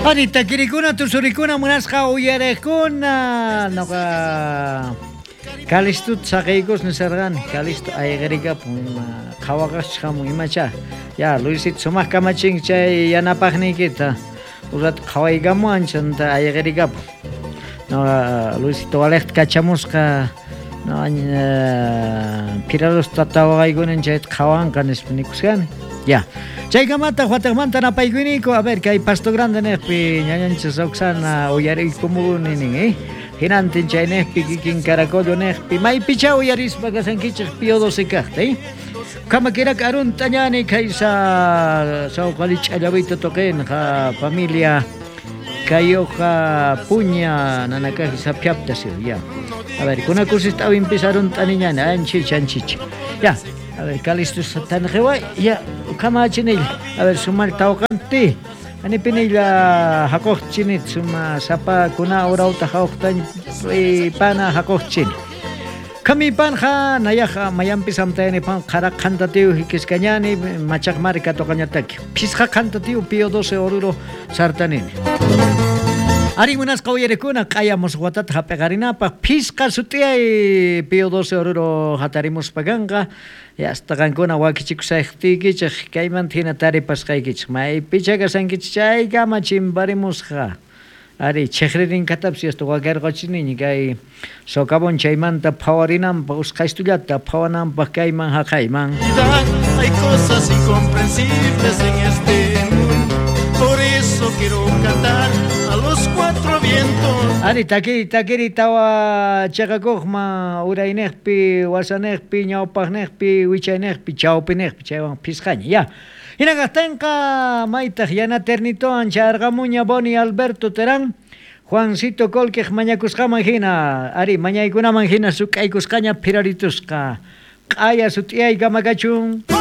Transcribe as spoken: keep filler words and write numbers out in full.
Anita kirikuna tusurikuna munasqa uyarekuna noqa Calistut saqaykos nisarqani Calisto ayqirikapun qhawaqaschamun imacha ya Luisito sumaq kamachin chay yanapaqniykita urat qhawaykamuwan chanta ayqirikapun noqa Luisito Aleqta kachamusqa no pirados tatawaqaykunan chayta qhawanqa nispa nikusqani ya chaykamanta huataqmanta napaykuniyku a ver kay Pasto Grande niqpi ñañanchis Oxana uyariykumuni nin eh hinantin chay niqpi kikin Caracollo niqpi maypicha uyarispa kasankichik Pío doce kaqta eh kamakiraka arunta ñani kay sa sawqali ch'allawita toqenqa familia kayoqa puña nanakaji sapyaptasio ya a ver kunakusis t'awinpis arunta niñani anchich anchich ya a ver Calisto tanqewa ya kamachinilla a ver sumal tawqanti ani pinilla hakuqchinit suma sapa kuna urauta hawqtan pana hakuqchin kami panja nayaja mayampis amtayani pan qara qantatiu hikiskañani machaq marca toqañataki pisqa qantatiu Pío doce oruro sartanini Ari unas qawiyarekuna qayamus watata hapiqarinapaq pisqa sutiyay Pío doce oruro hatarimuspakanqa yastaqankuna wakichikusaqtikichik kaymanta hina taripasqaykichik maypicha kasankichik chay kamachimparimusqa ari chiqririnkatapis yasta wakarqachini kay sokavon chaymanta phawarinanpaq usqaystullata phawananpaq kayman haqayman hay cosas incomprensibles en este mundo por eso quiero cantar a los cuatro vientos Ari taki takiri tawa chaqakuqman urayniqpi wasaneqpi ñawpaqniqpi wichayniqpi chawpineqpi chaywan pisqaña ya hinaqaqtinqa maytaq yana ternitowan charqamuña Boni Alberto Terán Juancito Colquej mañakusqaman hina ari mañaykunaman hina suk'aykusqaña piraritusqa q'aya sut'iyayka makachun